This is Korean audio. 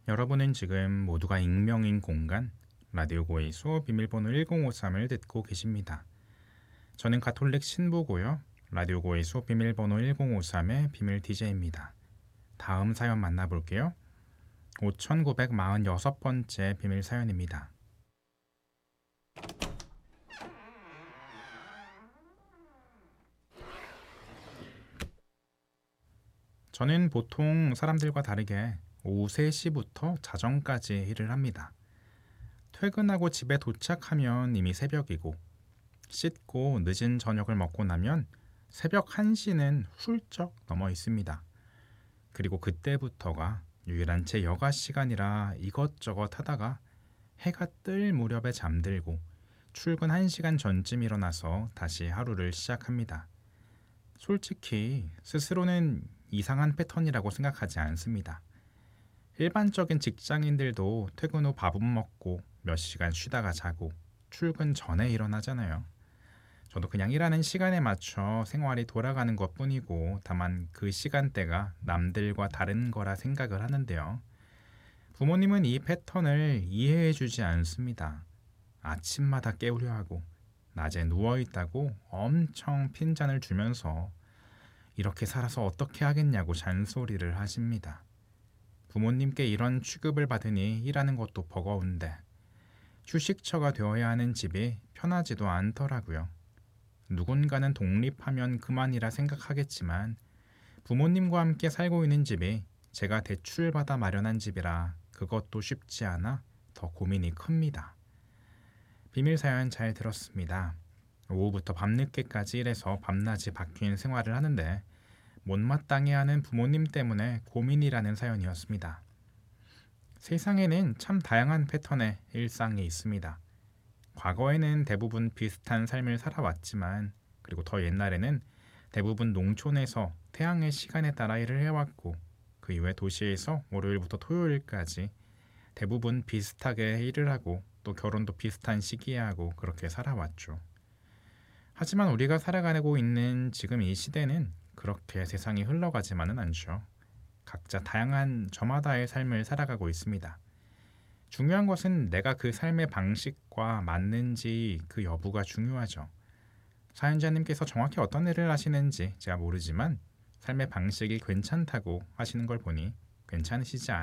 여러분은 지금 모두가 익명인 공간 라디오고의 수업 비밀번호 1053을 듣고 계십니다. 저는 가톨릭 신부고요. 라디오고의 수업 비밀번호 1053의 비밀 DJ입니다. 다음 사연 만나볼게요. 5946번째 비밀 사연입니다. 저는 보통 사람들과 다르게 오후 3시부터 자정까지 일을 합니다. 퇴근하고 집에 도착하면 이미 새벽이고 씻고 늦은 저녁을 먹고 나면 새벽 1시는 훌쩍 넘어 있습니다. 그리고 그때부터가 유일한 제 여가 시간이라 이것저것 하다가 해가 뜰 무렵에 잠들고 출근 1시간 전쯤 일어나서 다시 하루를 시작합니다. 솔직히 스스로는 이상한 패턴이라고 생각하지 않습니다. 일반적인 직장인들도 퇴근 후 밥은 먹고 몇 시간 쉬다가 자고 출근 전에 일어나잖아요. 저도 그냥 일하는 시간에 맞춰 생활이 돌아가는 것뿐이고 다만 그 시간대가 남들과 다른 거라 생각을 하는데요. 부모님은 이 패턴을 이해해주지 않습니다. 아침마다 깨우려 하고 낮에 누워있다고 엄청 핀잔을 주면서 이렇게 살아서 어떻게 하겠냐고 잔소리를 하십니다. 부모님께 이런 취급을 받으니 일하는 것도 버거운데 휴식처가 되어야 하는 집이 편하지도 않더라고요. 누군가는 독립하면 그만이라 생각하겠지만 부모님과 함께 살고 있는 집이 제가 대출받아 마련한 집이라 그것도 쉽지 않아 더 고민이 큽니다. 비밀 사연 잘 들었습니다. 오후부터 밤늦게까지 일해서 밤낮이 바뀐 생활을 하는데 못마땅해 하는 부모님 때문에 고민이라는 사연이었습니다. 세상에는 참 다양한 패턴의 일상이 있습니다. 과거에는 대부분 비슷한 삶을 살아왔지만 그리고 더 옛날에는 대부분 농촌에서 태양의 시간에 따라 일을 해왔고 그 이후에 도시에서 월요일부터 토요일까지 대부분 비슷하게 일을 하고 또 결혼도 비슷한 시기에 하고 그렇게 살아왔죠. 하지만 우리가 살아가고 있는 지금 이 시대는 그렇게 세상이 흘러가지만은 않죠. 각자 다양한 저마다의 삶을 살아가고 있습니다. 중요한 것은 내가 그 삶의 방식과 맞는지 그 여부가 중요하죠. 사연자님께서 정확히 어떤 일을 하시는지 제가 모르지만 삶의 방식이 괜찮다고 하시는 걸 보니 괜찮으시지